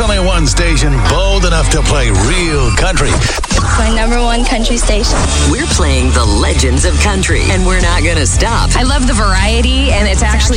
only one station bold enough to play real country. My number one country station. We're playing the legends of country, and we're not going to stop. I love the variety, and it's actually